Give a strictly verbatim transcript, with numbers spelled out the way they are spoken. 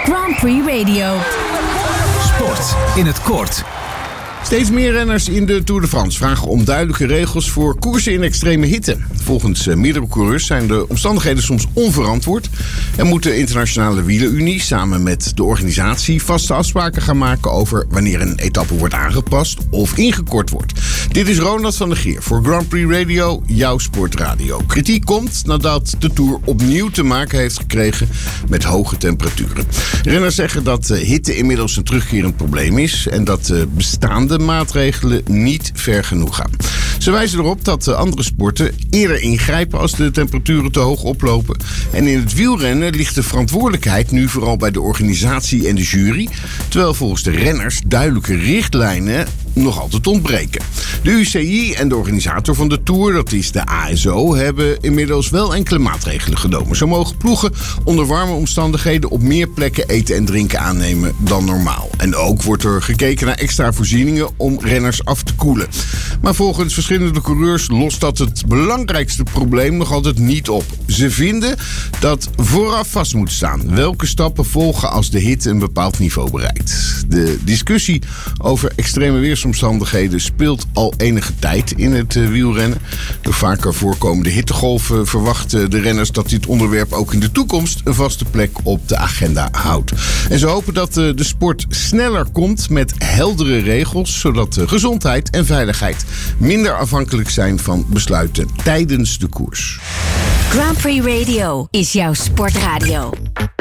Grand Prix Radio. Sport in het kort. Steeds meer renners in de Tour de France vragen om duidelijke regels voor koersen in extreme hitte. Volgens meerdere coureurs zijn de omstandigheden soms onverantwoord en moet de Internationale Wielerunie samen met de organisatie vaste afspraken gaan maken over wanneer een etappe wordt aangepast of ingekort wordt. Dit is Ronald van der Geer voor Grand Prix Radio, jouw sportradio. Kritiek komt nadat de Tour opnieuw te maken heeft gekregen met hoge temperaturen. Renners zeggen dat hitte inmiddels een terugkerend probleem is en dat de bestaande maatregelen niet ver genoeg gaan. Ze wijzen erop dat andere sporten eerder ingrijpen als de temperaturen te hoog oplopen. En in het wielrennen ligt de verantwoordelijkheid nu vooral bij de organisatie en de jury, terwijl volgens de renners duidelijke richtlijnen nog altijd ontbreken. De U C I en de organisator van de Tour, dat is de A S O, hebben inmiddels wel enkele maatregelen genomen. Zo mogen ploegen onder warme omstandigheden op meer plekken eten en drinken aannemen dan normaal. En ook wordt er gekeken naar extra voorzieningen om renners af te koelen. Maar volgens verschillende coureurs lost dat het belangrijkste probleem nog altijd niet op. Ze vinden dat vooraf vast moet staan welke stappen volgen als de hitte een bepaald niveau bereikt. De discussie over extreme weersomstandigheden speelt al enige tijd in het uh, wielrennen. Door vaker voorkomende hittegolven verwachten de renners dat dit onderwerp ook in de toekomst een vaste plek op de agenda houdt. En ze hopen dat uh, de sport sneller komt met heldere regels, zodat uh, gezondheid en veiligheid minder afhankelijk zijn van besluiten tijdens de koers. Grand Prix Radio is jouw sportradio.